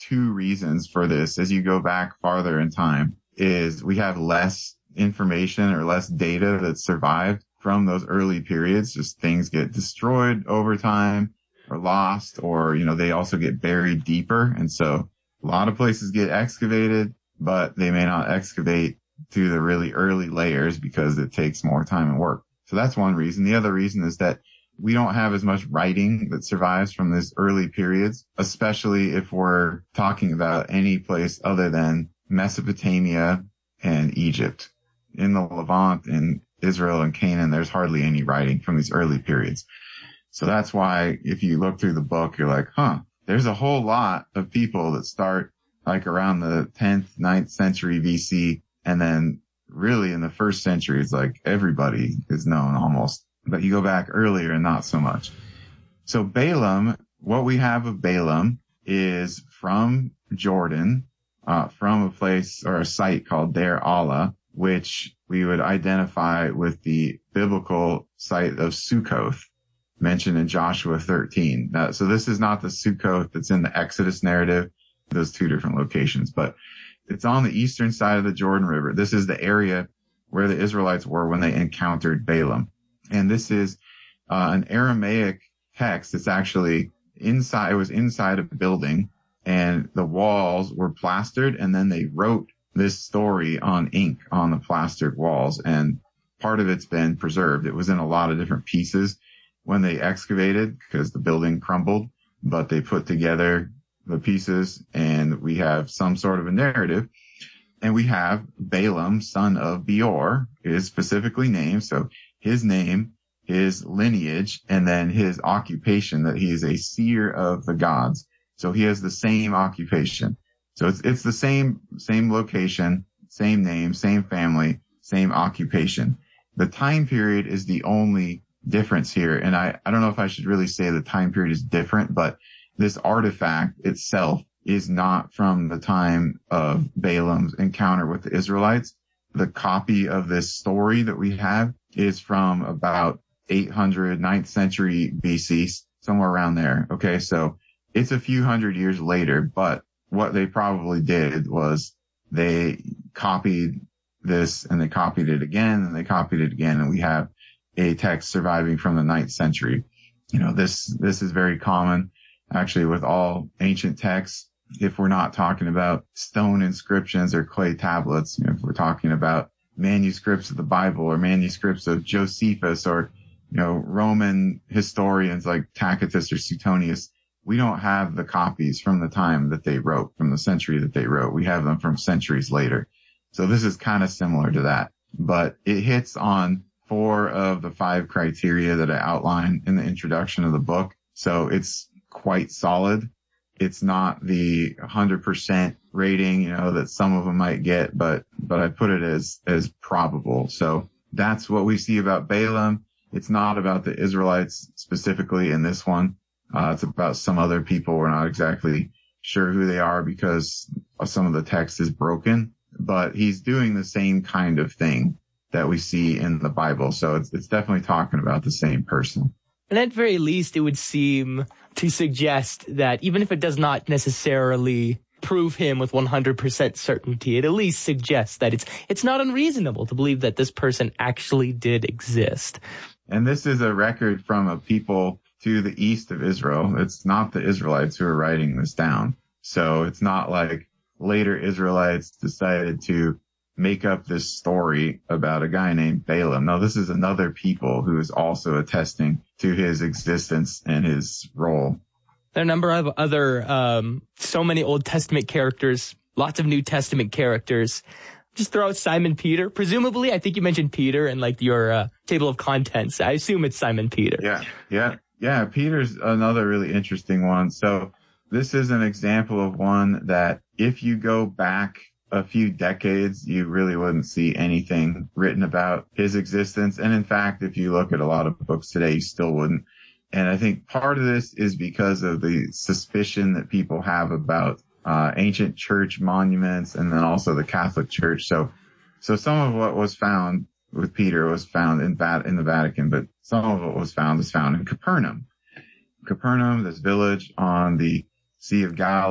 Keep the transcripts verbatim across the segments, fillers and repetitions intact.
two reasons for this as you go back farther in time is we have less information or less data that survived from those early periods. Just things get destroyed over time or lost, or, you know, they also get buried deeper. And so a lot of places get excavated, but they may not excavate to the really early layers because it takes more time and work. So that's one reason. The other reason is that we don't have as much writing that survives from these early periods, especially if we're talking about any place other than Mesopotamia and Egypt. In the Levant, in Israel and Canaan, there's hardly any writing from these early periods. So that's why if you look through the book, you're like, huh, there's a whole lot of people that start like around the tenth, ninth century B C. And then really in the first century, it's like everybody is known almost. But you go back earlier and not so much. So Balaam, what we have of Balaam is from Jordan, uh, from a place or a site called Deir Allah, which we would identify with the biblical site of Sukkoth, mentioned in Joshua thirteen. Now, so this is not the Sukkoth that's in the Exodus narrative, those two different locations, but it's on the eastern side of the Jordan River. This is the area where the Israelites were when they encountered Balaam. And this is uh, an Aramaic text that's actually inside, it was inside a building, and the walls were plastered, and then they wrote this story on ink on the plastered walls, and part of it's been preserved. It was in a lot of different pieces when they excavated because the building crumbled, but they put together the pieces and we have some sort of a narrative. And we have Balaam, son of Beor, is specifically named. So his name, his lineage, and then his occupation, that he is a seer of the gods. So he has the same occupation. So it's, it's the same, same location, same name, same family, same occupation. The time period is the only difference here. And I, I don't know if I should really say the time period is different, but this artifact itself is not from the time of Balaam's encounter with the Israelites. The copy of this story that we have is from about eight hundred, ninth century B C, somewhere around there. Okay. So it's a few hundred years later, but what they probably did was they copied this and they copied it again and they copied it again. And we have a text surviving from the ninth century. You know, this, this is very common actually with all ancient texts. If we're not talking about stone inscriptions or clay tablets, you know, if we're talking about manuscripts of the Bible or manuscripts of Josephus or, you know, Roman historians like Tacitus or Suetonius, we don't have the copies from the time that they wrote, from the century that they wrote. We have them from centuries later. So this is kind of similar to that, but it hits on four of the five criteria that I outline in the introduction of the book. So it's quite solid. It's not the one hundred percent rating, you know, that some of them might get, but, but I put it as, as probable. So that's what we see about Balaam. It's not about the Israelites specifically in this one. Uh, it's about some other people. We're not exactly sure who they are because some of the text is broken, but he's doing the same kind of thing that we see in the Bible. So it's, it's definitely talking about the same person. And at very least, it would seem to suggest that even if it does not necessarily prove him with one hundred percent certainty, it at least suggests that it's it's not unreasonable to believe that this person actually did exist. And this is a record from a people to the east of Israel. It's not the Israelites who are writing this down. So it's not like later Israelites decided to make up this story about a guy named Balaam. No, this is another people who is also attesting to his existence and his role. There are a number of other, um, so many Old Testament characters, lots of New Testament characters. Just throw out Simon Peter. Presumably, I think you mentioned Peter in like your uh, table of contents. I assume it's Simon Peter. Yeah, yeah, yeah. Peter's another really interesting one. So this is an example of one that if you go back a few decades, you really wouldn't see anything written about his existence. And in fact, if you look at a lot of books today, you still wouldn't. And I think part of this is because of the suspicion that people have about uh ancient church monuments and then also the Catholic Church. So, so some of what was found with Peter was found in Vat- in the Vatican, but some of what was found is found in Capernaum. Capernaum, this village on the Sea of Galilee,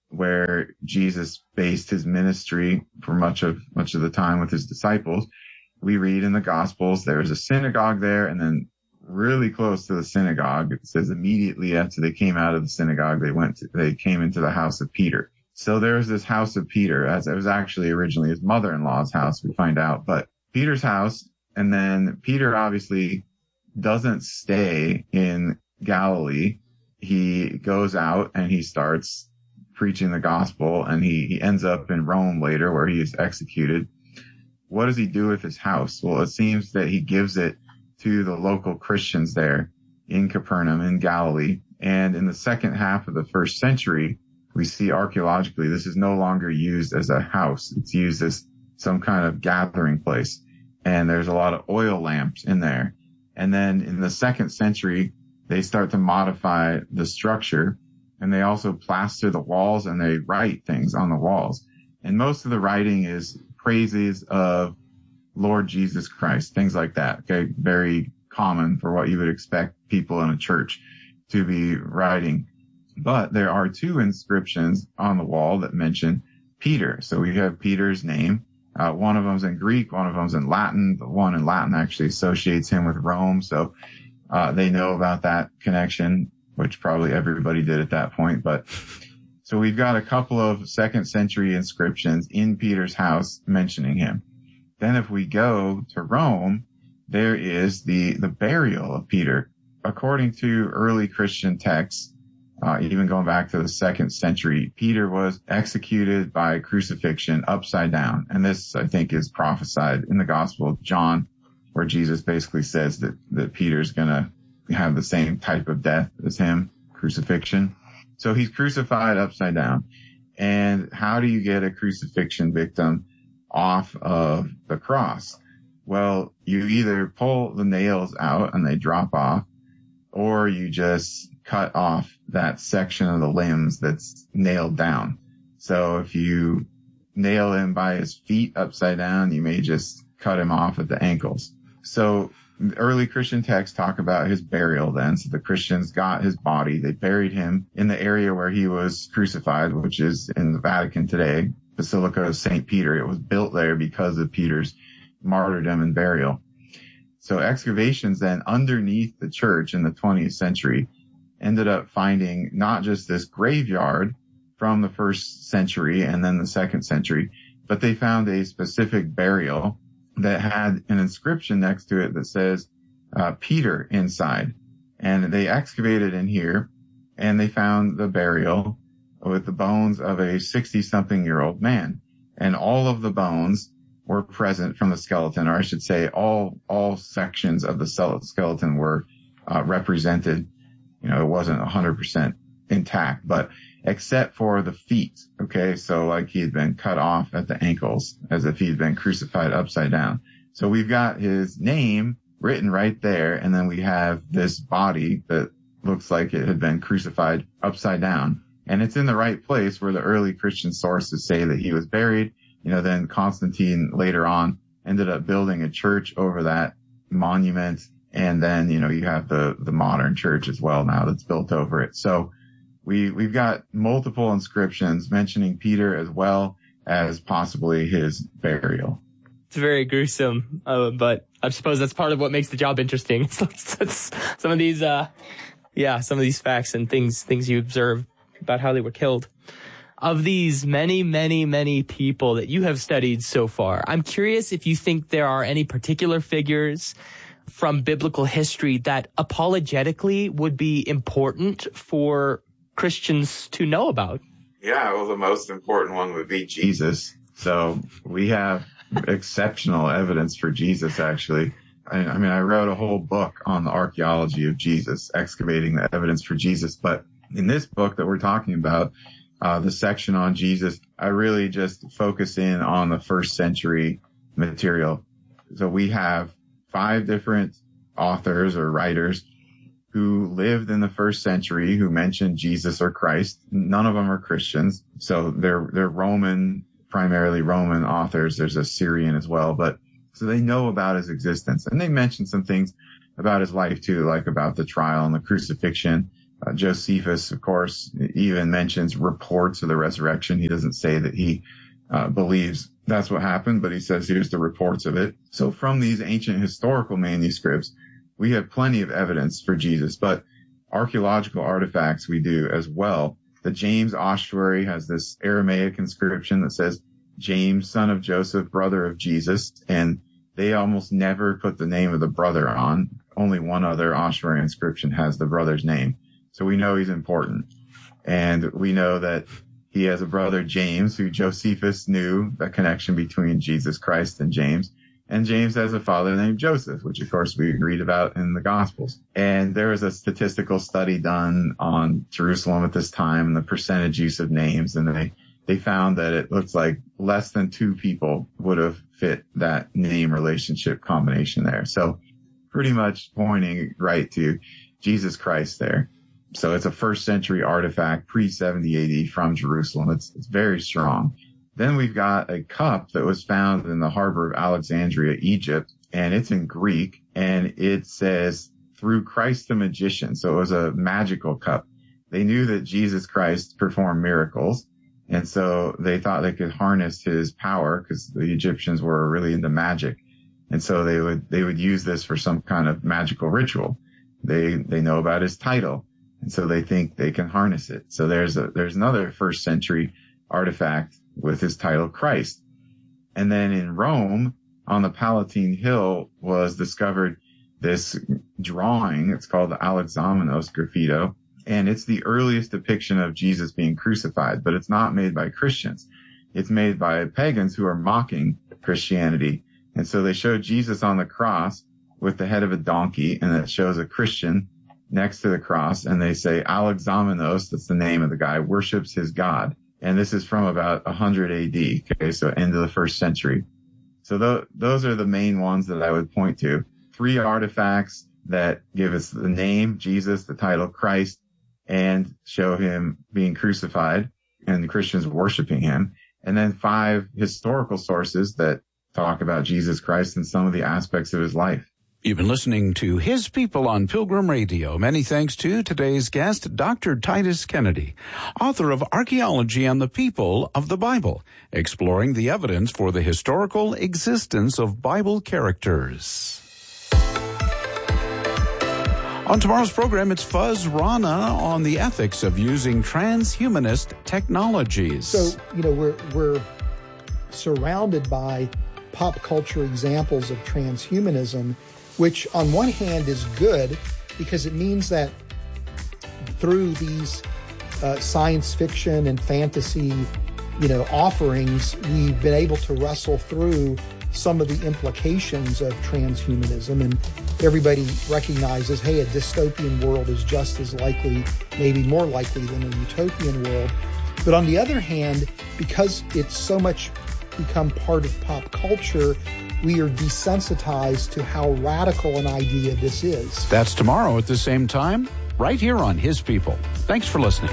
where Jesus based his ministry for much of much of the time with his disciples. We read in the Gospels there was a synagogue there, and then really close to the synagogue, it says immediately after they came out of the synagogue, they went to, they came into the house of Peter. So there's this house of Peter, as it was actually originally his mother-in-law's house, we find out, but Peter's house. And then Peter obviously doesn't stay in Galilee. He goes out and he starts preaching the gospel, and he, he ends up in Rome later, where he is executed. What does he do with his house? Well, it seems that he gives it to the local Christians there in Capernaum in Galilee. And in the second half of the first century, we see archaeologically this is no longer used as a house. It's used as some kind of gathering place. And there's a lot of oil lamps in there. And then in the second century, they start to modify the structure, and they also plaster the walls, and they write things on the walls. And most of the writing is praises of Lord Jesus Christ, things like that. Okay. Very common for what you would expect people in a church to be writing. But there are two inscriptions on the wall that mention Peter. So we have Peter's name. Uh, one of them's in Greek, one of them's in Latin. The one in Latin actually associates him with Rome. So, uh, they know about that connection, which probably everybody did at that point. But so we've got a couple of second century inscriptions in Peter's house mentioning him. Then if we go to Rome, there is the, the burial of Peter. According to early Christian texts, uh, even going back to the second century, Peter was executed by crucifixion upside down. And this, I think, is prophesied in the Gospel of John, where Jesus basically says that, that Peter's going to have the same type of death as him, crucifixion. So he's crucified upside down. And how do you get a crucifixion victim off of the cross? Well, you either pull the nails out and they drop off, or you just cut off that section of the limbs that's nailed down. So if you nail him by his feet upside down, you may just cut him off at the ankles. So early Christian texts talk about his burial then. So the Christians got his body. They buried him in the area where he was crucified, which is in the Vatican today, Basilica of Saint Peter. It was built there because of Peter's martyrdom and burial. So excavations then underneath the church in the twentieth century ended up finding not just this graveyard from the first century and then the second century, but they found a specific burial that had an inscription next to it that says uh, Peter inside. And they excavated in here, and they found the burial with the bones of a sixty-something-year-old man. And all of the bones were present from the skeleton, or I should say all all sections of the skeleton were uh, represented. You know, it wasn't one hundred percent intact, but except for the feet. Okay, so like he had been cut off at the ankles as if he'd been crucified upside down. So we've got his name written right there, and then we have this body that looks like it had been crucified upside down. And it's in the right place where the early Christian sources say that he was buried. You know, then Constantine later on ended up building a church over that monument. And then, you know, you have the, the modern church as well now that's built over it. So we, we've got multiple inscriptions mentioning Peter as well as possibly his burial. It's very gruesome, uh, but I suppose that's part of what makes the job interesting. It's, it's, it's some of these, uh, yeah, some of these facts and things, things you observe about how they were killed. Of these many, many, many people that you have studied so far, I'm curious if you think there are any particular figures from biblical history that apologetically would be important for Christians to know about. Yeah, well, the most important one would be Jesus. So we have exceptional evidence for Jesus, actually. I, I mean, I wrote a whole book on the archaeology of Jesus, excavating the evidence for Jesus. But in this book that we're talking about, uh, the section on Jesus, I really just focus in on the first century material. So we have five different authors or writers who lived in the first century who mentioned Jesus or Christ. None of them are Christians. So they're, they're Roman, primarily Roman authors. There's a Syrian as well, but so they know about his existence, and they mention some things about his life too, like about the trial and the crucifixion Uh, Josephus, of course, even mentions reports of the resurrection. He doesn't say that he uh, believes that's what happened, but he says here's the reports of it. So from these ancient historical manuscripts, we have plenty of evidence for Jesus, but archaeological artifacts we do as well. The James ossuary has this Aramaic inscription that says, James, son of Joseph, brother of Jesus. And they almost never put the name of the brother on. Only one other ossuary inscription has the brother's name. So we know he's important. And we know that he has a brother, James, who Josephus knew the connection between Jesus Christ and James. And James has a father named Joseph, which of course we read about in the Gospels. And there was a statistical study done on Jerusalem at this time and the percentage use of names. And they, they found that it looks like less than two people would have fit that name relationship combination there. So pretty much pointing right to Jesus Christ there. So it's a first century artifact, pre seventy A D from Jerusalem. It's, it's very strong. Then we've got a cup that was found in the harbor of Alexandria, Egypt, and it's in Greek, and it says, through Christ the magician. So it was a magical cup. They knew that Jesus Christ performed miracles, and so they thought they could harness his power because the Egyptians were really into magic. And so they would, they would use this for some kind of magical ritual. They, they know about his title, and so they think they can harness it. So there's a, there's another first century artifact with his title Christ. And then in Rome, on the Palatine Hill, was discovered this drawing. It's called the Alexamenos Graffito, and it's the earliest depiction of Jesus being crucified, but it's not made by Christians. It's made by pagans who are mocking Christianity. And so they show Jesus on the cross with the head of a donkey, and it shows a Christian next to the cross, and they say Alexamenos, that's the name of the guy, worships his God. And this is from about one hundred A D, okay, so end of the first century. So th- those are the main ones that I would point to. Three artifacts that give us the name, Jesus, the title Christ, and show him being crucified and the Christians worshiping him. And then five historical sources that talk about Jesus Christ and some of the aspects of his life. You've been listening to His People on Pilgrim Radio. Many thanks to today's guest, Doctor Titus Kennedy, author of Archaeology and the People of the Bible, exploring the evidence for the historical existence of Bible characters. On tomorrow's program, it's Fuzz Rana on the ethics of using transhumanist technologies. So, you know, we're we're surrounded by pop culture examples of transhumanism, which on one hand is good because it means that through these uh, science fiction and fantasy, you know, offerings, we've been able to wrestle through some of the implications of transhumanism, and everybody recognizes, hey, a dystopian world is just as likely, maybe more likely than a utopian world. But on the other hand, because it's so much become part of pop culture, we are desensitized to how radical an idea this is. That's tomorrow at the same time, right here on His People. Thanks for listening.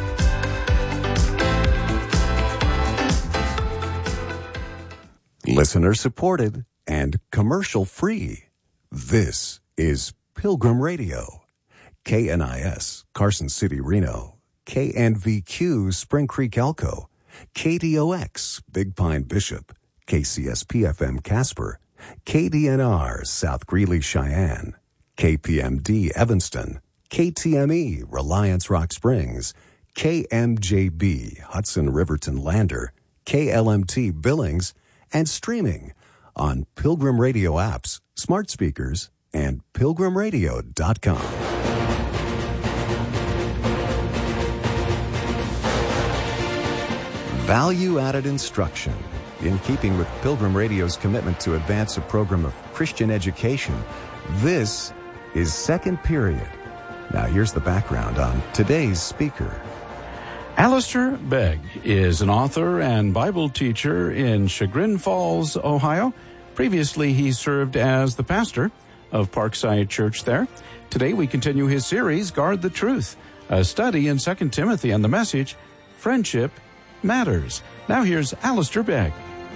Listener supported and commercial free. This is Pilgrim Radio. K N I S, Carson City, Reno. K N V Q, Spring Creek, Elko. K D O X, Big Pine, Bishop. K C S P F M, Casper. K D N R, South Greeley, Cheyenne. K P M D, Evanston. K T M E, Reliance, Rock Springs. K M J B, Hudson, Riverton, Lander. K L M T, Billings. And streaming on Pilgrim Radio apps, smart speakers, and pilgrim radio dot com. Value-added instruction. In keeping with Pilgrim Radio's commitment to advance a program of Christian education, this is Second Period. Now here's the background on today's speaker. Alistair Begg is an author and Bible teacher in Chagrin Falls, Ohio. Previously, he served as the pastor of Parkside Church there. Today, we continue his series, Guard the Truth, a study in Second Timothy and the message, Friendship Matters. Now here's Alistair Begg.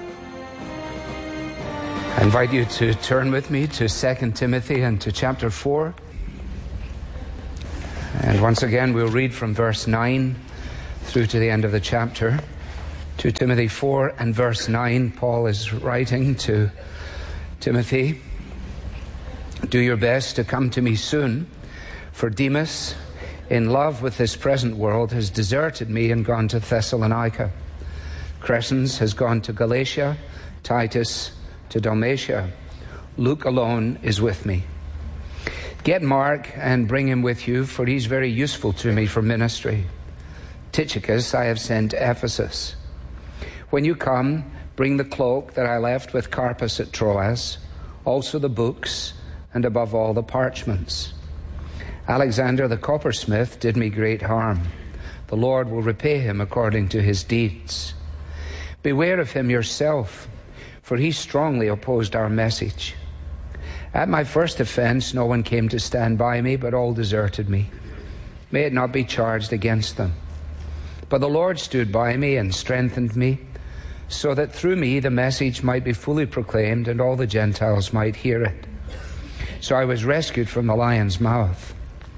I invite you to turn with me to Second Timothy and to chapter four. And once again, we'll read from verse nine through to the end of the chapter. Second Timothy four and verse nine, Paul is writing to Timothy, "Do your best to come to me soon, for Demas, in love with this present world, has deserted me and gone to Thessalonica. Crescens has gone to Galatia, Titus to Dalmatia. Luke alone is with me. Get Mark and bring him with you, for he's very useful to me for ministry. Tychicus I have sent to Ephesus. When you come, bring the cloak that I left with Carpus at Troas, also the books, and above all the parchments. Alexander the coppersmith did me great harm. The Lord will repay him according to his deeds. Beware of him yourself, for he strongly opposed our message. At my first offense, no one came to stand by me, but all deserted me. May it not be charged against them. But the Lord stood by me and strengthened me, so that through me the message might be fully proclaimed and all the Gentiles might hear it. So I was rescued from the lion's mouth.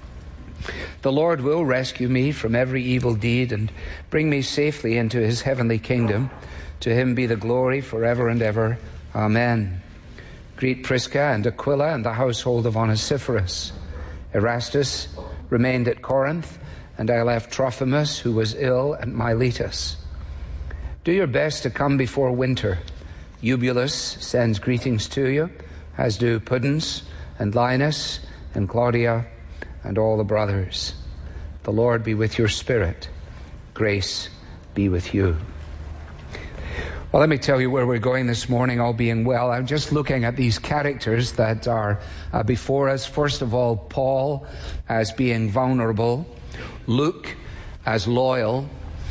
The Lord will rescue me from every evil deed and bring me safely into his heavenly kingdom. To him be the glory forever and ever. Amen. Greet Prisca and Aquila and the household of Onesiphorus. Erastus remained at Corinth, and I left Trophimus, who was ill, at Miletus. Do your best to come before winter. Eubulus sends greetings to you, as do Pudens and Linus and Claudia and all the brothers. The Lord be with your spirit. Grace be with you." Well, let me tell you where we're going this morning, all being well. I'm just looking at these characters that are uh, before us. First of all, Paul as being vulnerable, Luke as loyal,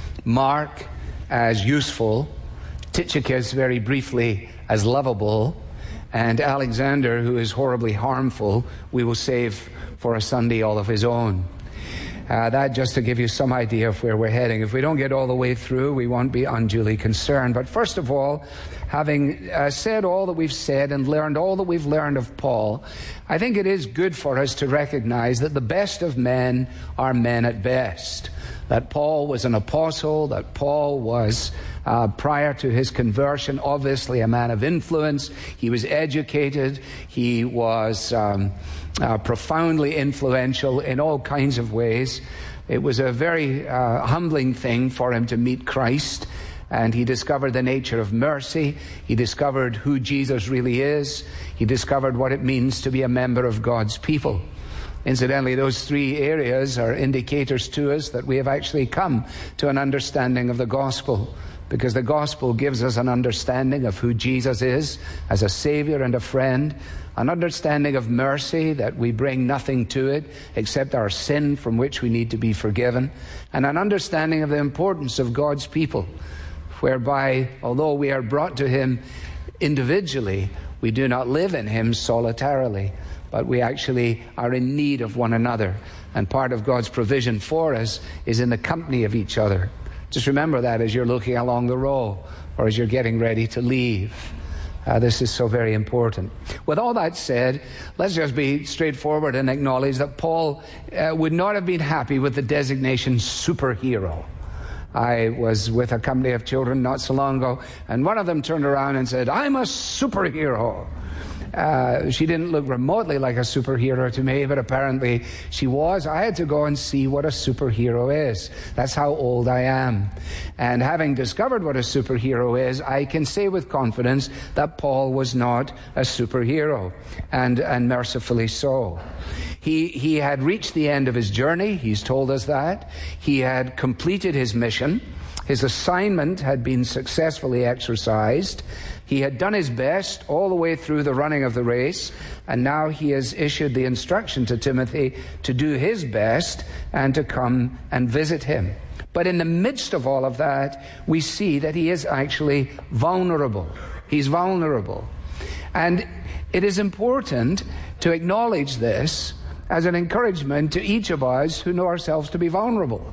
Mark as useful, Tychicus very briefly as lovable, and Alexander, who is horribly harmful, we will save for a Sunday all of his own. Uh, that just to give you some idea of where we're heading. If we don't get all the way through, we won't be unduly concerned. But first of all, having uh, said all that we've said and learned all that we've learned of Paul, I think it is good for us to recognize that the best of men are men at best. That Paul was an apostle, that Paul was, uh, prior to his conversion, obviously a man of influence. He was educated. He was um, uh, profoundly influential in all kinds of ways. It was a very uh, humbling thing for him to meet Christ, and he discovered the nature of mercy. He discovered who Jesus really is. He discovered what it means to be a member of God's people. Incidentally, those three areas are indicators to us that we have actually come to an understanding of the gospel, because the gospel gives us an understanding of who Jesus is as a Savior and a friend, an understanding of mercy, that we bring nothing to it except our sin from which we need to be forgiven, and an understanding of the importance of God's people, whereby, although we are brought to him individually, we do not live in him solitarily, but we actually are in need of one another. And part of God's provision for us is in the company of each other. Just remember that as you're looking along the row or as you're getting ready to leave. Uh, this is so very important. With all that said, let's just be straightforward and acknowledge that Paul uh, would not have been happy with the designation superhero. I was with a company of children not so long ago, and one of them turned around and said, "I'm a superhero." Uh, she didn't look remotely like a superhero to me, but apparently she was. I had to go and see what a superhero is. That's how old I am. And having discovered what a superhero is, I can say with confidence that Paul was not a superhero, and, and mercifully so. He, he had reached the end of his journey. He's told us that. He had completed his mission. His assignment had been successfully exercised. He had done his best all the way through the running of the race, and now he has issued the instruction to Timothy to do his best and to come and visit him. But in the midst of all of that, we see that he is actually vulnerable. He's vulnerable. And it is important to acknowledge this as an encouragement to each of us who know ourselves to be vulnerable.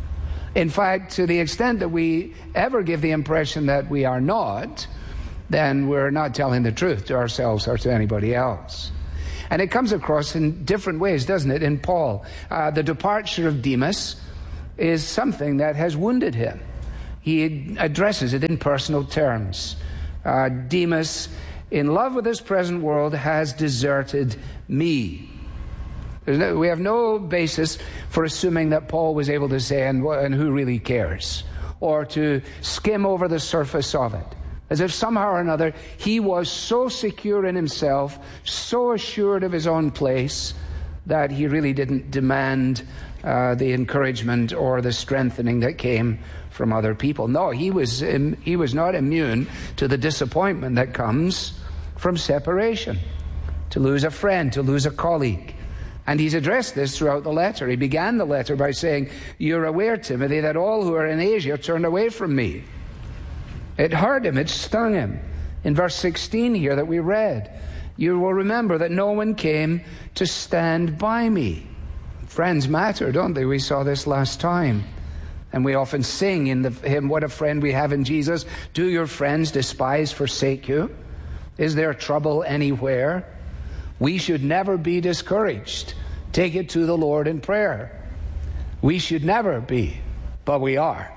In fact, to the extent that we ever give the impression that we are not, then we're not telling the truth to ourselves or to anybody else. And it comes across in different ways, doesn't it, in Paul? Uh, the departure of Demas is something that has wounded him. He addresses it in personal terms. Uh, Demas, in love with this present world, has deserted me. No, we have no basis for assuming that Paul was able to say, and, and who really cares? Or to skim over the surface of it. As if somehow or another he was so secure in himself, so assured of his own place, that he really didn't demand uh, the encouragement or the strengthening that came from other people. No, he was um, he was not immune to the disappointment that comes from separation. To lose a friend, to lose a colleague. And he's addressed this throughout the letter. He began the letter by saying, "You're aware, Timothy, that all who are in Asia turned away from me." It hurt him, it stung him. In verse sixteen here that we read, you will remember that no one came to stand by me. Friends matter, don't they? We saw this last time. And we often sing in the hymn, "What a friend we have in Jesus." Do your friends despise, forsake you? Is there trouble anywhere? We should never be discouraged. Take it to the Lord in prayer. We should never be, but we are.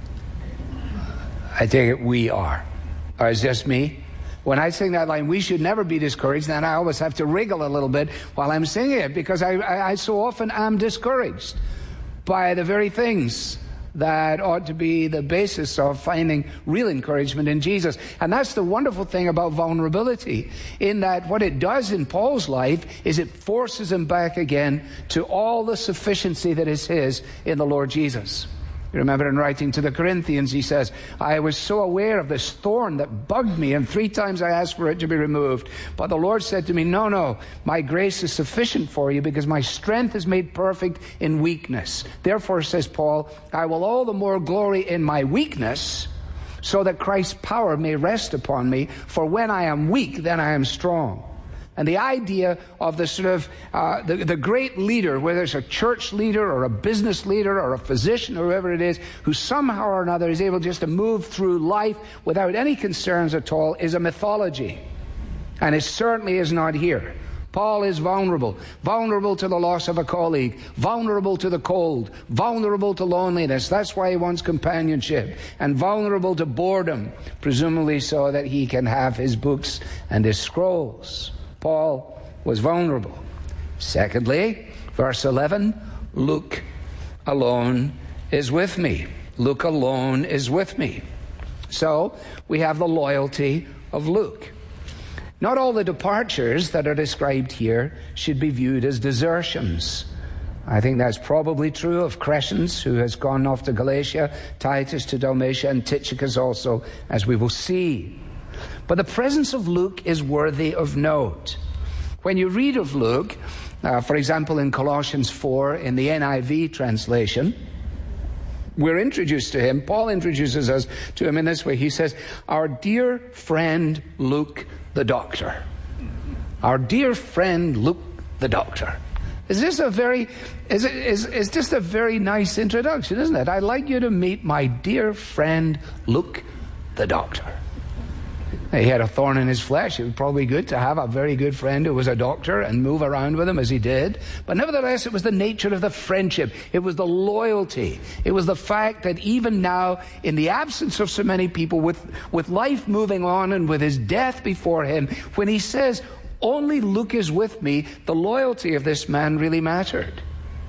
I take it we are. Or is it just me? When I sing that line, "we should never be discouraged," then I always have to wriggle a little bit while I'm singing it, because I, I, I so often am discouraged by the very things that ought to be the basis of finding real encouragement in Jesus. And that's the wonderful thing about vulnerability, in that what it does in Paul's life is it forces him back again to all the sufficiency that is his in the Lord Jesus. You remember in writing to the Corinthians, he says, "I was so aware of this thorn that bugged me, and three times I asked for it to be removed. But the Lord said to me, no, no, my grace is sufficient for you, because my strength is made perfect in weakness. Therefore," says Paul, "I will all the more glory in my weakness, so that Christ's power may rest upon me. For when I am weak, then I am strong." And the idea of the sort of uh, the, the great leader, whether it's a church leader or a business leader or a physician or whoever it is, who somehow or another is able just to move through life without any concerns at all, is a mythology. And it certainly is not here. Paul is vulnerable. Vulnerable to the loss of a colleague. Vulnerable to the cold. Vulnerable to loneliness. That's why he wants companionship. And vulnerable to boredom, presumably so that he can have his books and his scrolls. Paul was vulnerable. Secondly, verse eleven, Luke alone is with me. Luke alone is with me. So we have the loyalty of Luke. Not all the departures that are described here should be viewed as desertions. I think that's probably true of Crescens, who has gone off to Galatia, Titus to Dalmatia, and Tychicus also, as we will see. But the presence of Luke is worthy of note. When you read of Luke, uh, for example, in Colossians four, in the N I V translation, we're introduced to him. Paul introduces us to him in this way. He says, "Our dear friend Luke the doctor." Our dear friend Luke the doctor. Is this a very, is it, is, is just a very nice introduction, isn't it? I'd like you to meet my dear friend Luke the doctor. He had a thorn in his flesh. It was probably good to have a very good friend who was a doctor and move around with him as he did. But nevertheless, it was the nature of the friendship. It was the loyalty. It was the fact that even now, in the absence of so many people, with, with life moving on and with his death before him, when he says, "Only Luke is with me," the loyalty of this man really mattered.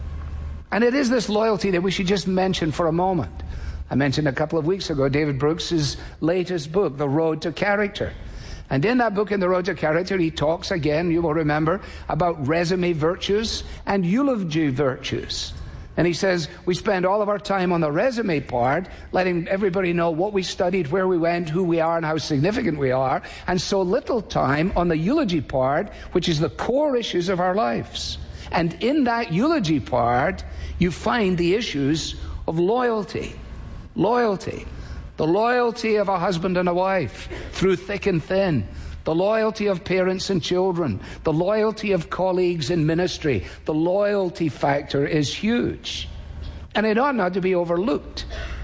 And it is this loyalty that we should just mention for a moment. I mentioned a couple of weeks ago David Brooks's latest book, The Road to Character. And in that book, In the Road to Character, he talks again, you will remember, about resume virtues and eulogy virtues. And he says, we spend all of our time on the resume part, letting everybody know what we studied, where we went, who we are, and how significant we are, and so little time on the eulogy part, which is the core issues of our lives. And in that eulogy part, you find the issues of loyalty. Loyalty. The loyalty of a husband and a wife through thick and thin. The loyalty of parents and children. The loyalty of colleagues in ministry. The loyalty factor is huge. And it ought not to be overlooked.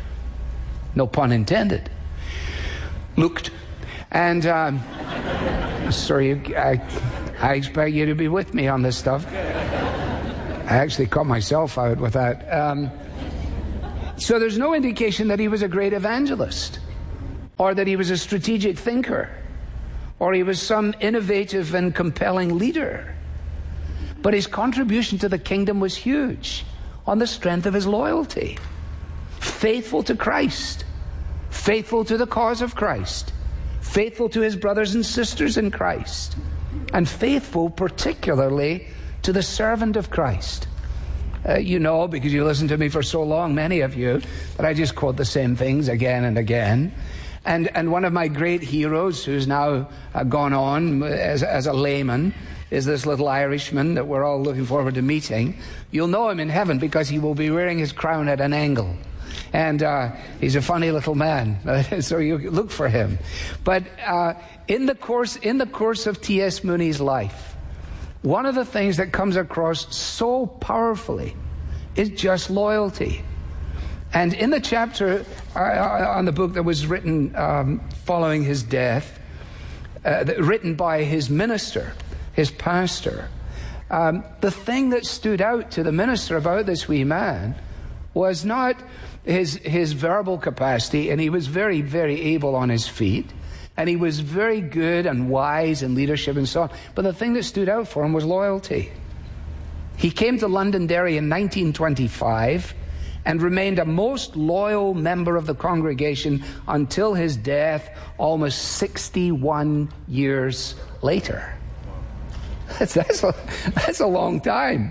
No pun intended. Looked. And, um, sorry, I I expect you to be with me on this stuff. I actually caught myself out with that. Um, so there's no indication that he was a great evangelist, or that he was a strategic thinker, or he was some innovative and compelling leader. But his contribution to the kingdom was huge on the strength of his loyalty. Faithful to Christ, faithful to the cause of Christ, faithful to his brothers and sisters in Christ, and faithful particularly to the servant of Christ. Uh, you know, because you listened to me for so long, many of you, that I just quote the same things again and again. And and one of my great heroes, who's now uh, gone on as, as a layman, is this little Irishman that we're all looking forward to meeting. You'll know him in heaven because he will be wearing his crown at an angle. And uh, he's a funny little man, so you look for him. But uh, in the course in the course of T S Mooney's life, one of the things that comes across so powerfully is just loyalty. And in the chapter uh, on the book that was written um, following his death, uh, written by his minister, his pastor, um, the thing that stood out to the minister about this wee man was not his his verbal capacity, and he was very, very able on his feet, and he was very good and wise in leadership and so on. But the thing that stood out for him was loyalty. He came to Londonderry in nineteen twenty-five and remained a most loyal member of the congregation until his death almost sixty-one years later. That's, that's, a, that's a long time.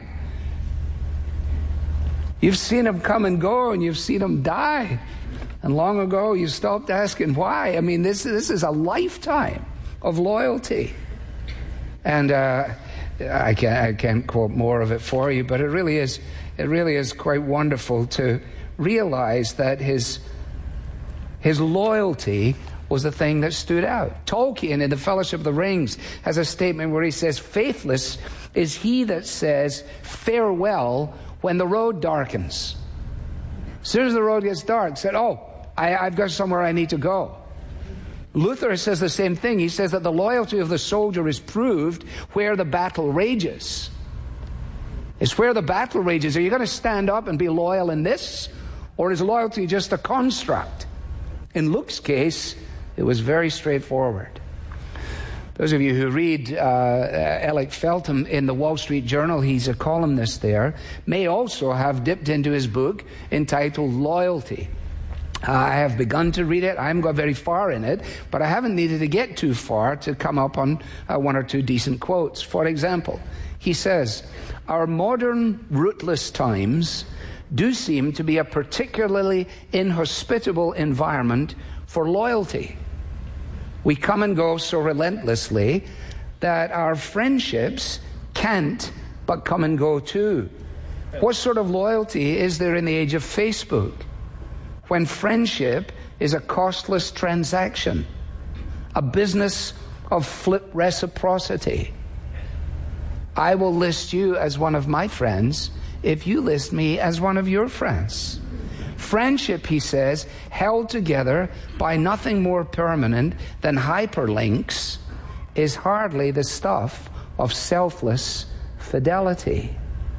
You've seen him come and go, and you've seen him die. And long ago, you stopped asking why. I mean, this, this is a lifetime of loyalty. And uh, I can't, I can't quote more of it for you, but it really is, it really is quite wonderful to realize that his, his loyalty was the thing that stood out. Tolkien in The Fellowship of the Rings has a statement where he says, "Faithless is he that says farewell when the road darkens." As soon as the road gets dark, said, oh, I, I've got somewhere I need to go. Luther says the same thing. He says that the loyalty of the soldier is proved where the battle rages. It's where the battle rages. Are you going to stand up and be loyal in this? Or is loyalty just a construct? In Luke's case, it was very straightforward. Those of you who read uh, Alec Feltham in the Wall Street Journal, he's a columnist there, may also have dipped into his book entitled Loyalty. Uh, I have begun to read it. I haven't got very far in it, but I haven't needed to get too far to come up on uh, one or two decent quotes. For example, he says, "Our modern rootless times do seem to be a particularly inhospitable environment for loyalty. We come and go so relentlessly that our friendships can't but come and go too. What sort of loyalty is there in the age of Facebook, when friendship is a costless transaction, a business of flip reciprocity? I will list you as one of my friends if you list me as one of your friends. Friendship," he says, "held together by nothing more permanent than hyperlinks is hardly the stuff of selfless fidelity."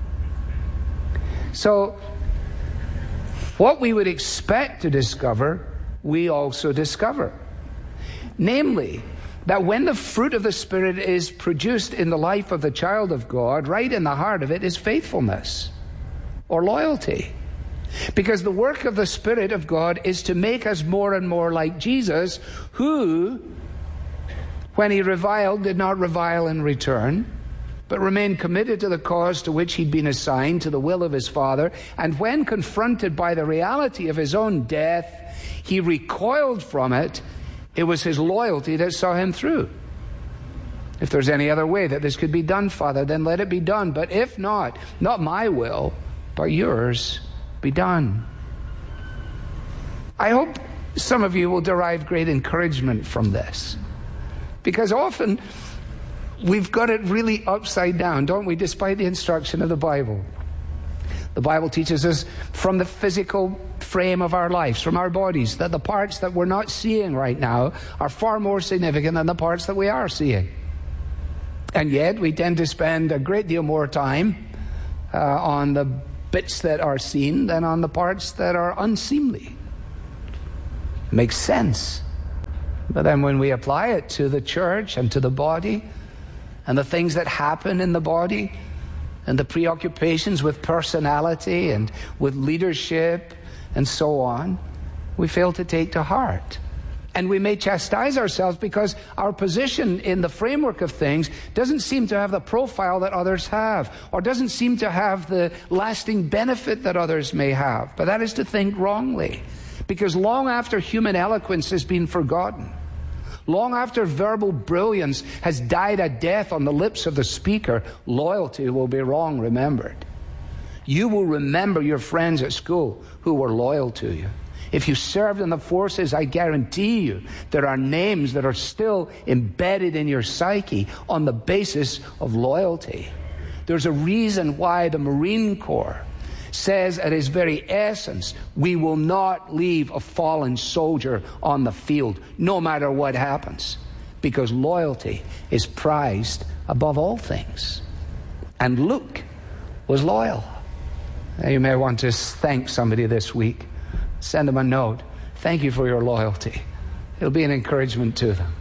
So, what we would expect to discover, we also discover. Namely, that when the fruit of the Spirit is produced in the life of the child of God, right in the heart of it is faithfulness or loyalty. Because the work of the Spirit of God is to make us more and more like Jesus, who, when he reviled, did not revile in return, but remained committed to the cause to which he'd been assigned, to the will of his Father. And when confronted by the reality of his own death, he recoiled from it. It was his loyalty that saw him through. "If there's any other way that this could be done, Father, then let it be done. But if not, not my will, but yours be done." I hope some of you will derive great encouragement from this, because often we've got it really upside down, don't we, despite the instruction of the Bible. The Bible teaches us from the physical frame of our lives, from our bodies, that the parts that we're not seeing right now are far more significant than the parts that we are seeing. And yet we tend to spend a great deal more time uh, on the bits that are seen than on the parts that are unseemly. Makes sense. But then when we apply it to the church and to the body and the things that happen in the body and the preoccupations with personality and with leadership and so on, we fail to take to heart. And we may chastise ourselves because our position in the framework of things doesn't seem to have the profile that others have, or doesn't seem to have the lasting benefit that others may have. But that is to think wrongly. Because long after human eloquence has been forgotten, long after verbal brilliance has died a death on the lips of the speaker, loyalty will be wrong remembered. You will remember your friends at school who were loyal to you. If you served in the forces, I guarantee you there are names that are still embedded in your psyche on the basis of loyalty. There's a reason why the Marine Corps says at its very essence, we will not leave a fallen soldier on the field, no matter what happens, because loyalty is prized above all things. And Luke was loyal. Now, you may want to thank somebody this week. Send them a note. Thank you for your loyalty. It'll be an encouragement to them.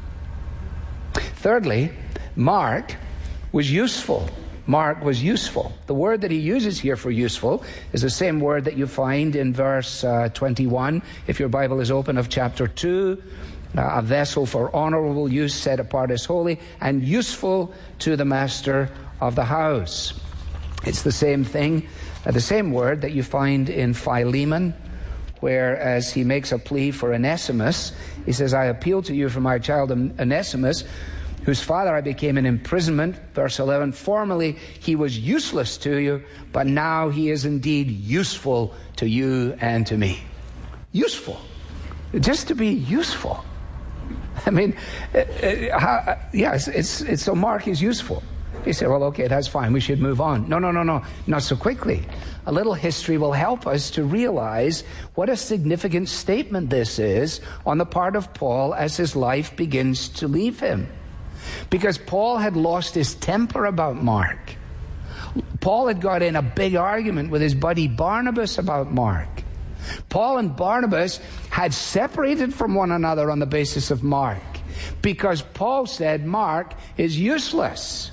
Thirdly, Mark was useful. Mark was useful. The word that he uses here for useful is the same word that you find in verse uh, twenty-one, if your Bible is open, of chapter two. Uh, a vessel for honorable use, set apart as holy, and useful to the master of the house. It's the same thing, uh, the same word that you find in Philemon, where as he makes a plea for Onesimus, he says, I appeal to you for my child Onesimus, whose father I became in imprisonment. Verse eleven, formerly he was useless to you, but now he is indeed useful to you and to me. Useful. Just to be useful. I mean, uh, uh, how, yes, it's, it's so Mark is useful. You say, well, okay, that's fine. We should move on. No, no, no, no. Not so quickly. A little history will help us to realize what a significant statement this is on the part of Paul as his life begins to leave him. Because Paul had lost his temper about Mark. Paul had got in a big argument with his buddy Barnabas about Mark. Paul and Barnabas had separated from one another on the basis of Mark, because Paul said Mark is useless.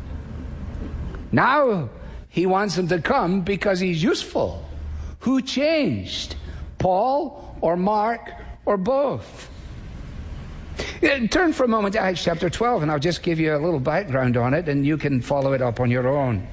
Now he wants him to come because he's useful. Who changed? Paul or Mark or both? Turn for a moment to Acts chapter twelve, and I'll just give you a little background on it, and you can follow it up on your own.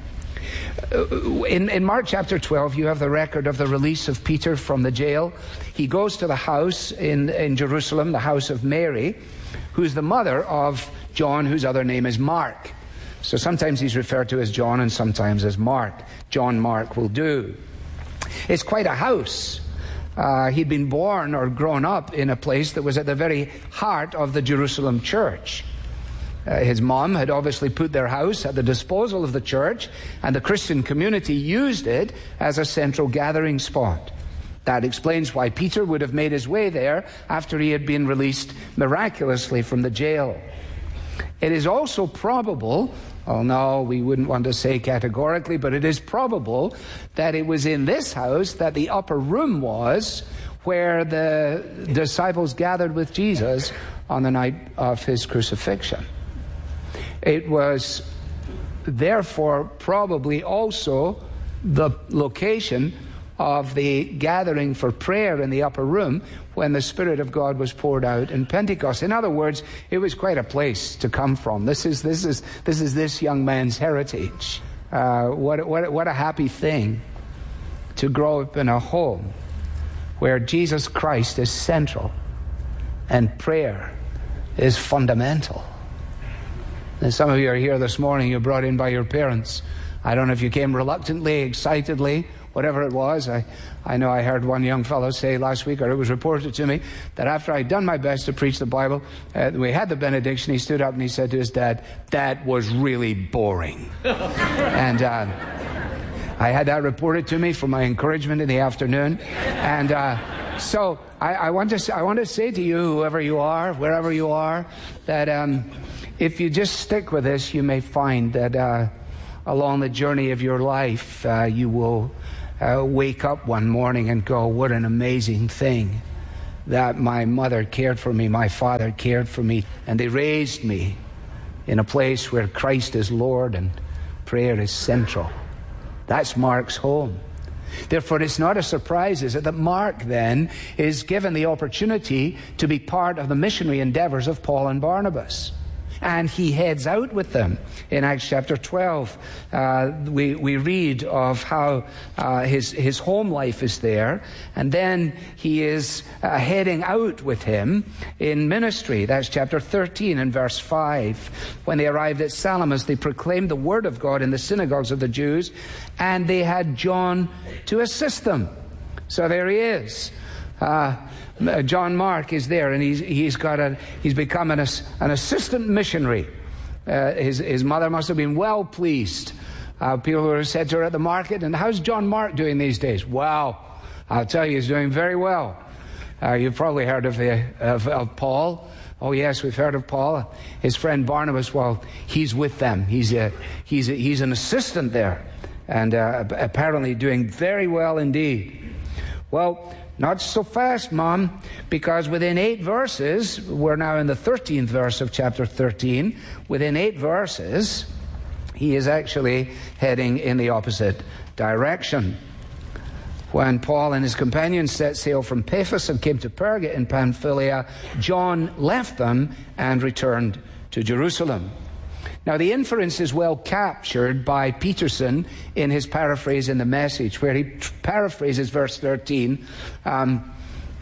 In, in Mark chapter twelve, you have the record of the release of Peter from the jail. He goes to the house in, in Jerusalem, the house of Mary, who's the mother of John, whose other name is Mark. So sometimes he's referred to as John and sometimes as Mark. John Mark will do. It's quite a house. Uh, he'd been born or grown up in a place that was at the very heart of the Jerusalem church. Uh, his mom had obviously put their house at the disposal of the church, and the Christian community used it as a central gathering spot. That explains why Peter would have made his way there after he had been released miraculously from the jail. It is also probable, oh no, we wouldn't want to say categorically, but it is probable that it was in this house that the upper room was where the disciples gathered with Jesus on the night of his crucifixion. It was therefore probably also the location of the gathering for prayer in the upper room when the Spirit of God was poured out in Pentecost. In other words, it was quite a place to come from. This is this is this is this young man's heritage. Uh, what what what a happy thing to grow up in a home where Jesus Christ is central and prayer is fundamental. And some of you are here this morning, you're brought in by your parents. I don't know if you came reluctantly, excitedly, whatever it was. I, I know I heard one young fellow say last week, or it was reported to me, that after I'd done my best to preach the Bible, uh, we had the benediction, he stood up and he said to his dad, "That was really boring." and uh, I had that reported to me for my encouragement in the afternoon. And uh, So I, I want to I want to say to you, whoever you are, wherever you are, that um, if you just stick with this, you may find that uh, along the journey of your life, uh, you will uh, wake up one morning and go, "What an amazing thing that my mother cared for me, my father cared for me, and they raised me in a place where Christ is Lord and prayer is central." That's Mark's home. Therefore, it's not a surprise, is it, that Mark then is given the opportunity to be part of the missionary endeavors of Paul and Barnabas. And he heads out with them. In Acts chapter twelve, uh, we, we read of how uh, his, his home life is there. And then he is uh, heading out with him in ministry. That's chapter thirteen and verse five. When they arrived at Salamis, they proclaimed the word of God in the synagogues of the Jews, and they had John to assist them. So there he is. Uh, John Mark is there, and he's he's got a he's become an an assistant missionary. Uh, his his mother must have been well pleased. Uh, people who said to her at the market, "And how's John Mark doing these days?" "Wow, I'll tell you, he's doing very well." Uh, you've probably heard of, the, of of Paul. Oh yes, we've heard of Paul. His friend Barnabas. Well, he's with them. He's a he's a, he's an assistant there, and uh, apparently doing very well indeed. Well. Not so fast, Mom, because within eight verses, we're now in the thirteenth verse of chapter thirteen, within eight verses, he is actually heading in the opposite direction. When Paul and his companions set sail from Paphos and came to Perga in Pamphylia, John left them and returned to Jerusalem. Now, the inference is well captured by Peterson in his paraphrase in the Message, where he tr- paraphrases verse thirteen. Um,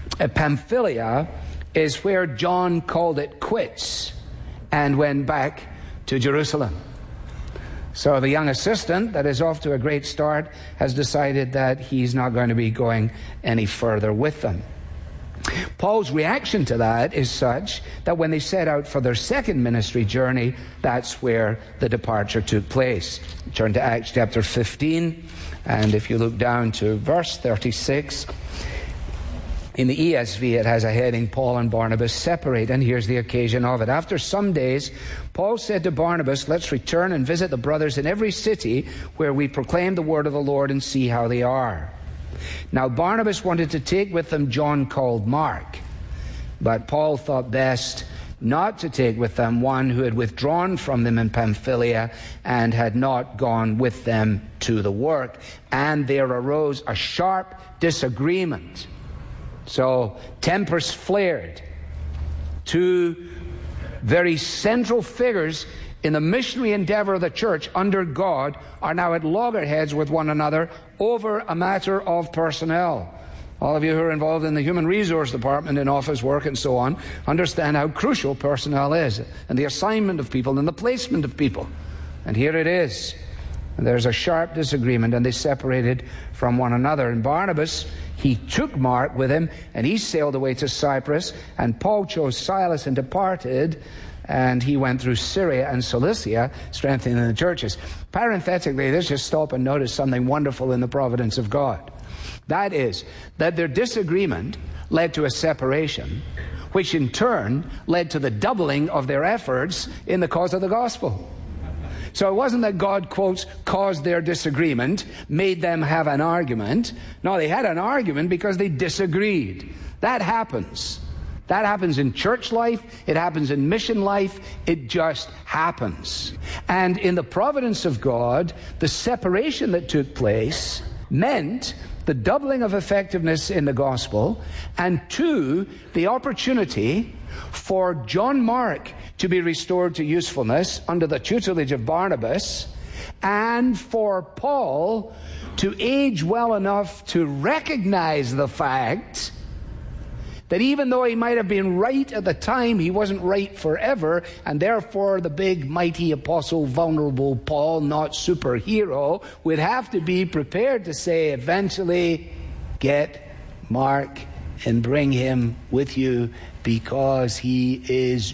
Pamphylia is where John called it quits and went back to Jerusalem. So the young assistant that is off to a great start has decided that he's not going to be going any further with them. Paul's reaction to that is such that when they set out for their second ministry journey, that's where the departure took place. Turn to Acts chapter fifteen, and if you look down to verse thirty-six, in the E S V it has a heading, Paul and Barnabas separate, and here's the occasion of it. After some days, Paul said to Barnabas, "Let's return and visit the brothers in every city where we proclaim the word of the Lord and see how they are." Now Barnabas wanted to take with them John called Mark, but Paul thought best not to take with them one who had withdrawn from them in Pamphylia and had not gone with them to the work. And there arose a sharp disagreement. So tempers flared. Two very central figures in the missionary endeavor of the church under God are now at loggerheads with one another over a matter of personnel. All of you who are involved in the human resource department and office work and so on understand how crucial personnel is, and the assignment of people and the placement of people. And here it is. And there's a sharp disagreement, and they separated from one another. And Barnabas, he took Mark with him, and he sailed away to Cyprus, and Paul chose Silas and departed, and he went through Syria and Cilicia, strengthening the churches. Parenthetically, let's just stop and notice something wonderful in the providence of God. That is, that their disagreement led to a separation, which in turn led to the doubling of their efforts in the cause of the gospel. So it wasn't that God, quotes, caused their disagreement, made them have an argument. No, they had an argument because they disagreed. That happens. That happens in church life. It happens in mission life. It just happens. And in the providence of God, the separation that took place meant the doubling of effectiveness in the gospel, and two, the opportunity for John Mark to be restored to usefulness under the tutelage of Barnabas, and for Paul to age well enough to recognize the fact that even though he might have been right at the time, he wasn't right forever, and therefore the big, mighty apostle, vulnerable Paul, not superhero, would have to be prepared to say eventually, get Mark and bring him with you because he is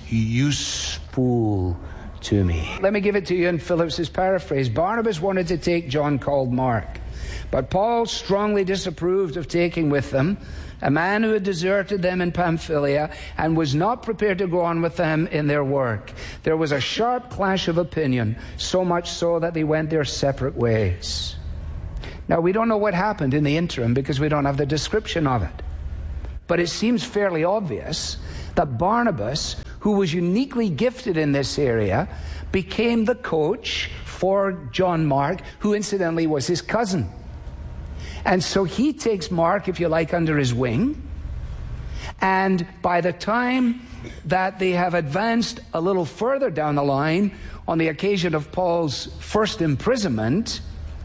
useful to me. Let me give it to you in Phillips's paraphrase. Barnabas wanted to take John called Mark, but Paul strongly disapproved of taking with them a man who had deserted them in Pamphylia and was not prepared to go on with them in their work. There was a sharp clash of opinion, so much so that they went their separate ways. Now, we don't know what happened in the interim because we don't have the description of it. But it seems fairly obvious that Barnabas, who was uniquely gifted in this area, became the coach for John Mark, who incidentally was his cousin. And so he takes Mark, if you like, under his wing. And by the time that they have advanced a little further down the line, on the occasion of Paul's first imprisonment,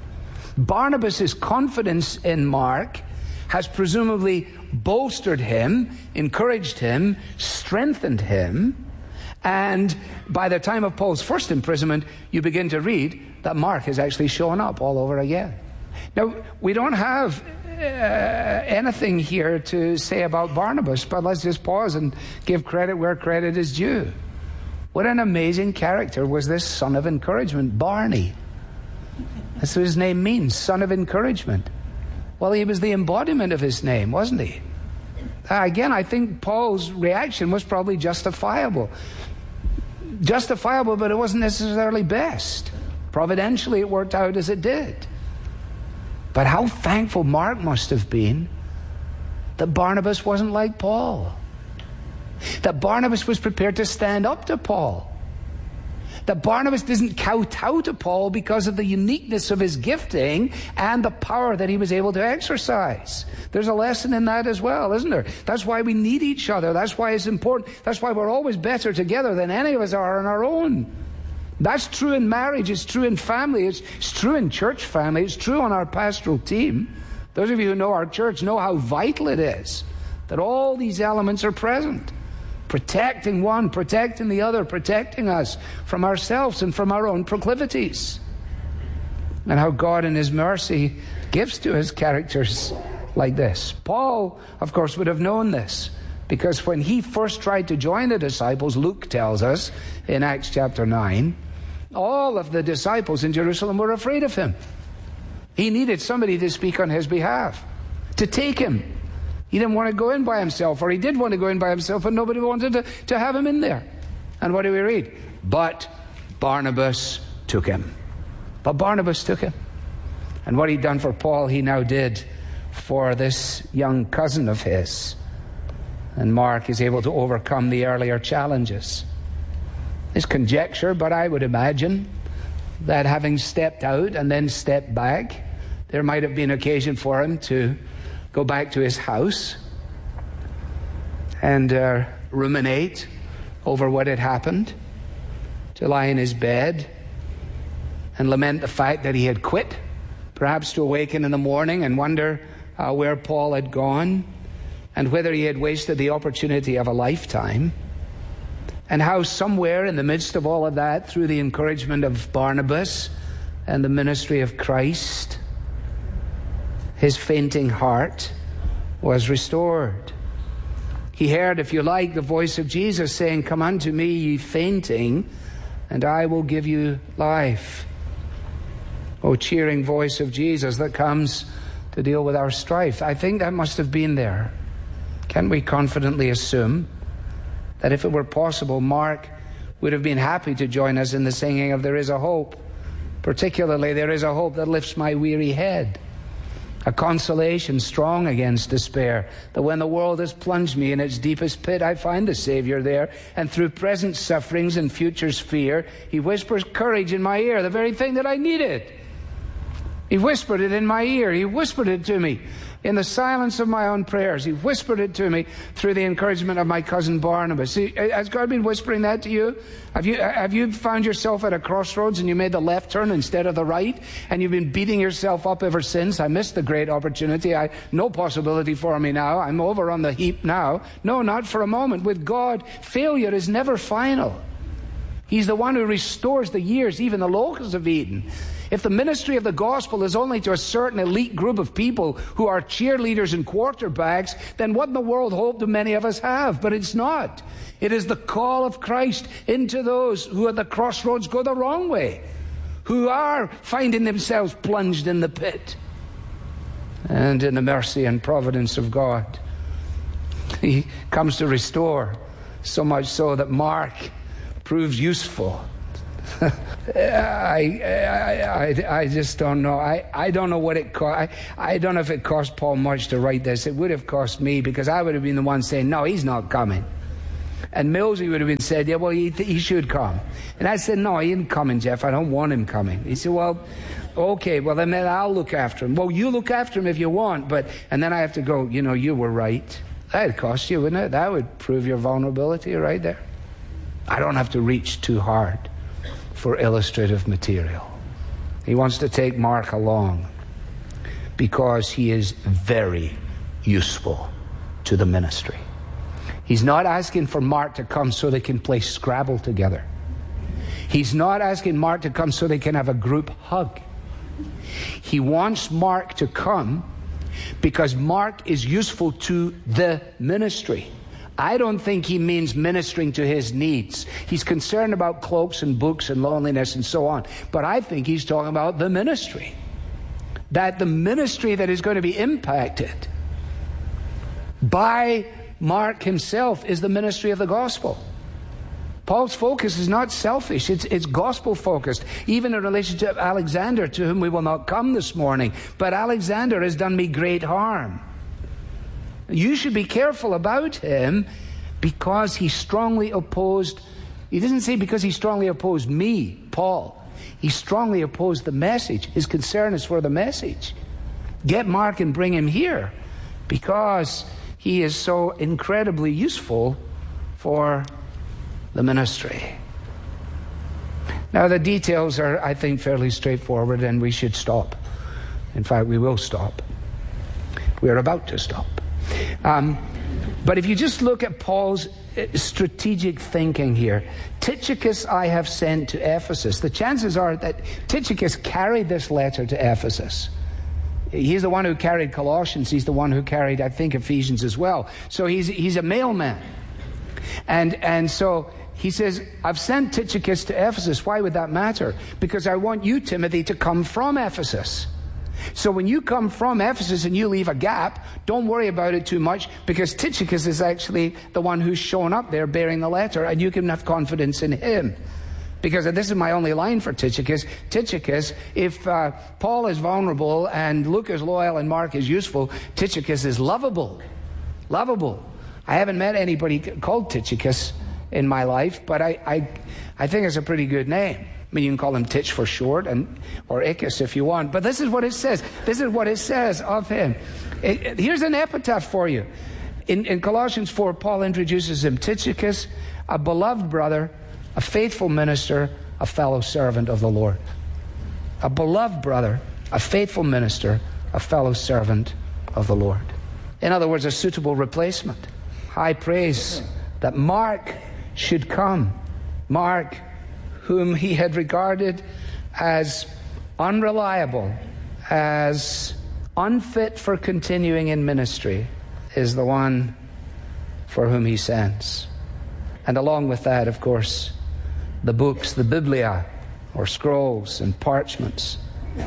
Barnabas's confidence in Mark has presumably bolstered him, encouraged him, strengthened him. And by the time of Paul's first imprisonment, you begin to read that Mark has actually shown up all over again. Now, we don't have uh, anything here to say about Barnabas, but let's just pause and give credit where credit is due. What an amazing character was this son of encouragement, Barney. That's what his name means, son of encouragement. Well, he was the embodiment of his name, wasn't he? Uh, again, I think Paul's reaction was probably justifiable. Justifiable, but it wasn't necessarily best. Providentially, it worked out as it did. But how thankful Mark must have been that Barnabas wasn't like Paul. That Barnabas was prepared to stand up to Paul. That Barnabas didn't kowtow to Paul because of the uniqueness of his gifting and the power that he was able to exercise. There's a lesson in that as well, isn't there? That's why we need each other. That's why it's important. That's why we're always better together than any of us are on our own. That's true in marriage. It's true in family. It's, it's true in church family. It's true on our pastoral team. Those of you who know our church know how vital it is that all these elements are present. Protecting one, protecting the other, protecting us from ourselves and from our own proclivities. And how God in his mercy gives to his characters like this. Paul, of course, would have known this, because when he first tried to join the disciples, Luke tells us in Acts chapter nine, all of the disciples in Jerusalem were afraid of him. He needed somebody to speak on his behalf, to take him. He didn't want to go in by himself, or he did want to go in by himself, and nobody wanted to, to have him in there. And what do we read? But Barnabas took him. But Barnabas took him. And what he'd done for Paul, he now did for this young cousin of his. And Mark is able to overcome the earlier challenges. It's conjecture, but I would imagine that having stepped out and then stepped back, there might have been occasion for him to go back to his house and uh, ruminate over what had happened, to lie in his bed and lament the fact that he had quit, perhaps to awaken in the morning and wonder uh, where Paul had gone and whether he had wasted the opportunity of a lifetime, and how somewhere in the midst of all of that, through the encouragement of Barnabas and the ministry of Christ, his fainting heart was restored. He heard, if you like, the voice of Jesus saying, "Come unto me, ye fainting, and I will give you life." Oh, cheering voice of Jesus that comes to deal with our strife. I think that must have been there. Can we confidently assume that if it were possible, Mark would have been happy to join us in the singing of "There is a Hope"? Particularly, "There is a hope that lifts my weary head." A consolation strong against despair, that when the world has plunged me in its deepest pit, I find the Savior there, and through present sufferings and future's fear, he whispers courage in my ear, the very thing that I needed. He whispered it in my ear. He whispered it to me in the silence of my own prayers. He whispered it to me through the encouragement of my cousin Barnabas. See, has God been whispering that to you? Have you have you found yourself at a crossroads and you made the left turn instead of the right, and you've been beating yourself up ever since? I missed the great opportunity. I no possibility for me now. I'm over on the heap now. No, not for a moment. With God, failure is never final. He's the one who restores the years, even the locusts of Eden. If the ministry of the gospel is only to a certain elite group of people who are cheerleaders and quarterbacks, then what in the world hope do many of us have? But it's not. It is the call of Christ into those who at the crossroads go the wrong way, who are finding themselves plunged in the pit. And in the mercy and providence of God, He comes to restore, so much so that Mark proves useful. I, I, I, I just don't know. I, I don't know what it cost. I, I don't know if it cost Paul much to write this. It would have cost me, because I would have been the one saying, no, he's not coming. And Millsy would have been said, yeah, well, he, he should come. And I said, no, he isn't coming, Jeff. I don't want him coming. He said, well, okay, well, then I'll look after him. Well, you look after him if you want, but, and then I have to go, you know, you were right. That'd cost you, wouldn't it? That would prove your vulnerability right there. I don't have to reach too hard for illustrative material. He wants to take Mark along because he is very useful to the ministry. He's not asking for Mark to come so they can play Scrabble together. He's not asking Mark to come so they can have a group hug. He wants Mark to come because Mark is useful to the ministry. I don't think he means ministering to his needs. He's concerned about cloaks and books and loneliness and so on. But I think he's talking about the ministry. That the ministry that is going to be impacted by Mark himself is the ministry of the gospel. Paul's focus is not selfish, it's, it's gospel focused, even in relation to Alexander, to whom we will not come this morning. But Alexander has done me great harm. You should be careful about him because he strongly opposed, he doesn't say because he strongly opposed me, Paul. He strongly opposed the message. His concern is for the message. Get Mark and bring him here because he is so incredibly useful for the ministry. Now, the details are, I think, fairly straightforward, and we should stop. In fact, we will stop. We are about to stop. Um, but if you just look at Paul's strategic thinking here, Tychicus I have sent to Ephesus. The chances are that Tychicus carried this letter to Ephesus. He's the one who carried Colossians. He's the one who carried, I think, Ephesians as well. So he's he's a mailman. And and so he says, I've sent Tychicus to Ephesus. Why would that matter? Because I want you, Timothy, to come from Ephesus. So when you come from Ephesus and you leave a gap, don't worry about it too much, because Tychicus is actually the one who's shown up there bearing the letter, and you can have confidence in him. Because this is my only line for Tychicus. Tychicus, if uh, Paul is vulnerable and Luke is loyal and Mark is useful, Tychicus is lovable. Lovable. I haven't met anybody called Tychicus in my life, but I, I, I think it's a pretty good name. I mean, you can call him Titch for short, and or Icus if you want. But this is what it says. This is what it says of him. It, it, here's an epitaph for you. In, in Colossians four, Paul introduces him, Tychicus, a beloved brother, a faithful minister, a fellow servant of the Lord. A beloved brother, a faithful minister, a fellow servant of the Lord. In other words, a suitable replacement. High praise that Mark should come. Mark, whom he had regarded as unreliable, as unfit for continuing in ministry, is the one for whom he sends. And along with that, of course, the books, the Biblia, or scrolls and parchments.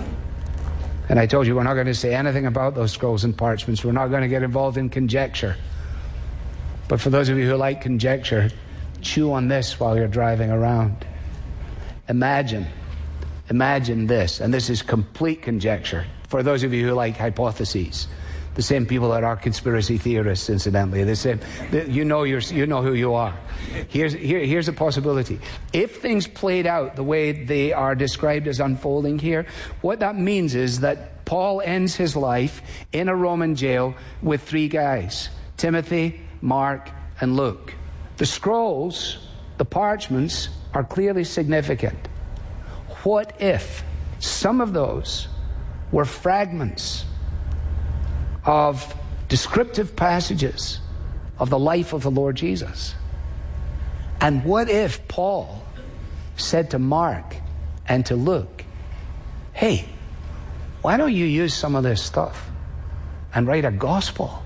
And I told you we're not going to say anything about those scrolls and parchments. We're not going to get involved in conjecture. But for those of you who like conjecture, chew on this while you're driving around. Imagine, imagine this, and this is complete conjecture. For those of you who like hypotheses, the same people that are conspiracy theorists, incidentally, the same, you know, you're, you know who you are. Here's, here, here's a possibility. If things played out the way they are described as unfolding here, what that means is that Paul ends his life in a Roman jail with three guys, Timothy, Mark, and Luke. The scrolls, the parchments, are clearly significant. What if some of those were fragments of descriptive passages of the life of the Lord Jesus? And what if Paul said to Mark and to Luke, hey, why don't you use some of this stuff and write a gospel?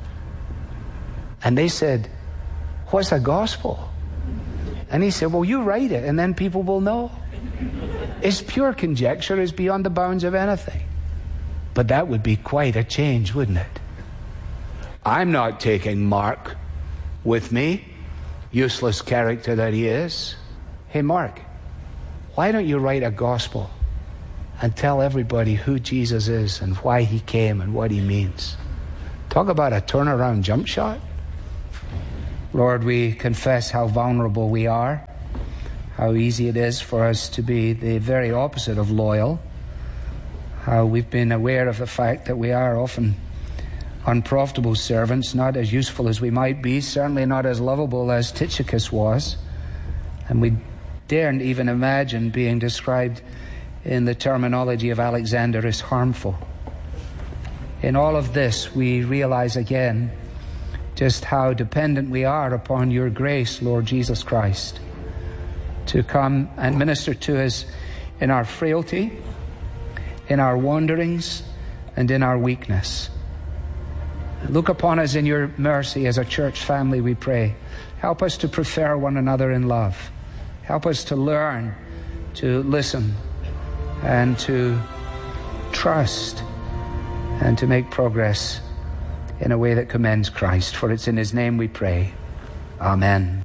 And they said, what's a gospel? And he said, well, you write it and then people will know. It's pure conjecture. It's beyond the bounds of anything. But that would be quite a change, wouldn't it? I'm not taking Mark with me, useless character that he is. Hey, Mark, why don't you write a gospel and tell everybody who Jesus is and why he came and what he means? Talk about a turnaround jump shot. Lord, we confess how vulnerable we are, how easy it is for us to be the very opposite of loyal, how we've been aware of the fact that we are often unprofitable servants, not as useful as we might be, certainly not as lovable as Tychicus was, and we daren't even imagine being described in the terminology of Alexander as harmful. In all of this, we realize again just how dependent we are upon your grace, Lord Jesus Christ, to come and minister to us in our frailty, in our wanderings, and in our weakness. Look upon us in your mercy as a church family, we pray. Help us to prefer one another in love. Help us to learn to listen and to trust and to make progress in a way that commends Christ. For it's in his name we pray. Amen.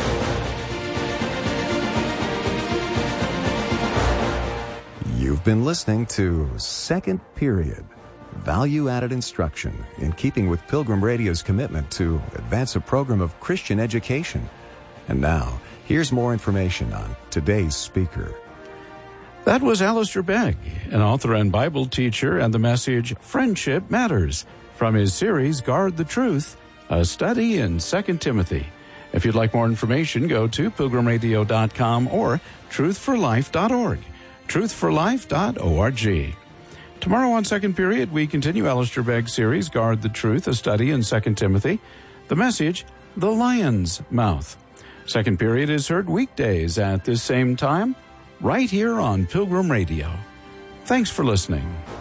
You've been listening to Second Period, value-added instruction in keeping with Pilgrim Radio's commitment to advance a program of Christian education. And now, here's more information on today's speaker. That was Alistair Begg, an author and Bible teacher, and the message, Friendship Matters, from his series, Guard the Truth, a study in Second Timothy. If you'd like more information, go to pilgrim radio dot com or truth for life dot org, truth for life dot org. Tomorrow on Second Period, we continue Alistair Begg's series, Guard the Truth, a study in Second Timothy. The message, The Lion's Mouth. Second Period is heard weekdays at this same time, right here on Pilgrim Radio. Thanks for listening.